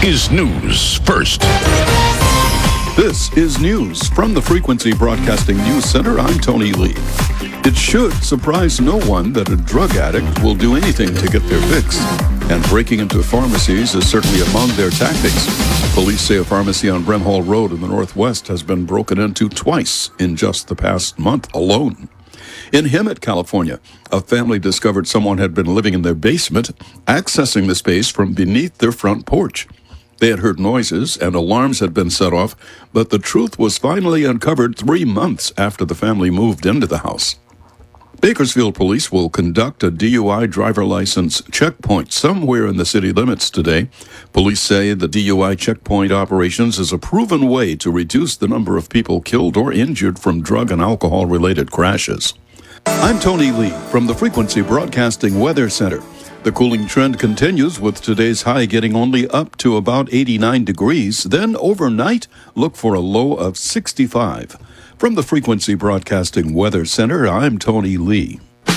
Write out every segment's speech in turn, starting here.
is News First. This is news from the Frequency Broadcasting News Center. I'm Tony Lee. It should surprise no one that a drug addict will do anything to get their fix. And breaking into pharmacies is certainly among their tactics. Police say a pharmacy on Bramhall Road in the Northwest has been broken into twice in just the past month alone. In Hemet, California, a family discovered someone had been living in their basement, accessing the space from beneath their front porch. They had heard noises and alarms had been set off, but the truth was finally uncovered 3 months after the family moved into the house. Bakersfield police will conduct a DUI driver license checkpoint somewhere in the city limits today. Police say the DUI checkpoint operations is a proven way to reduce the number of people killed or injured from drug and alcohol-related crashes. I'm Tony Lee from the Frequency Broadcasting Weather Center. The cooling trend continues with today's high getting only up to about 89 degrees. Then overnight, look for a low of 65. From the Frequency Broadcasting Weather Center, I'm Tony Lee.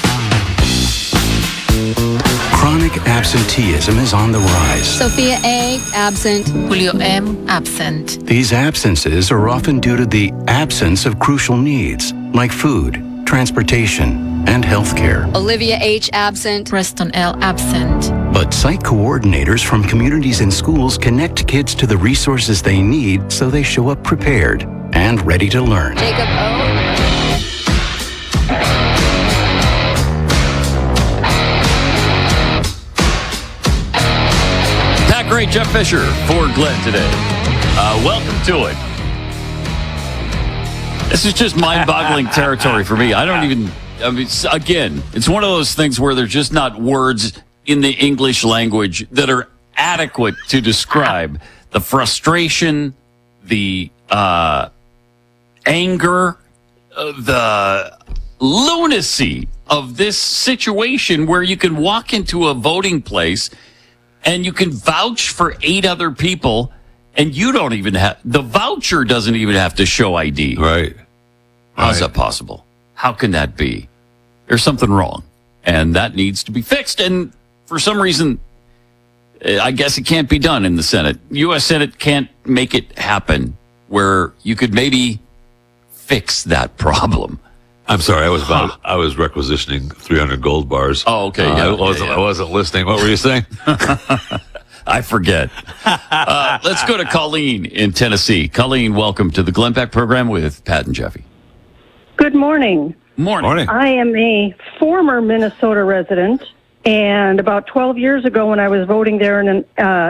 Chronic absenteeism is on the rise. Sophia A., absent. Julio M., absent. These absences are often due to the absence of crucial needs like food, transportation, and health care. Olivia H., absent. Preston L., absent. But site coordinators from communities and schools connect kids to the resources they need so they show up prepared and ready to learn. Jacob O. Pat Gray, Jeff Fisher for Glenn today. Welcome to it. This is just mind-boggling territory for me. Again, it's one of those things where there's just not words in the English language that are adequate to describe the frustration, the anger, the lunacy of this situation where you can walk into a voting place and you can vouch for 8 other people and you don't even have, the voucher doesn't even have to show ID. Right. How's that possible? How can that be? There's something wrong, and that needs to be fixed. And for some reason, I guess it can't be done in the Senate. U.S. Senate can't make it happen where you could maybe fix that problem. I'm sorry. I was requisitioning 300 gold bars. Oh, okay. I wasn't listening. What were you saying? I forget. Let's go to Colleen in Tennessee. Colleen, welcome to the Glenn Beck program with Pat and Jeffy. Good morning. Morning. I am a former Minnesota resident, and about 12 years ago when I was voting there in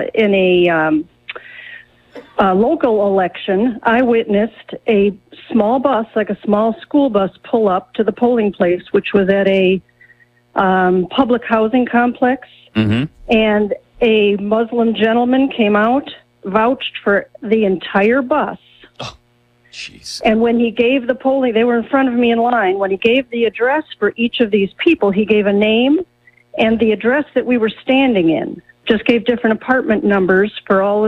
a local election, I witnessed a small bus, like a small school bus, pull up to the polling place, which was at a public housing complex, and a Muslim gentleman came out, vouched for the entire bus. Jeez. And when he gave the polling, they were in front of me in line. When he gave the address for each of these people, he gave a name and the address that we were standing in. Just gave different apartment numbers for all of